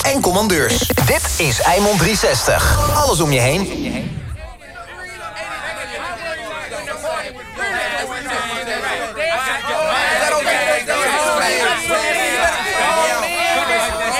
en commandeurs. Dit is Eimond 360. Alles om je heen.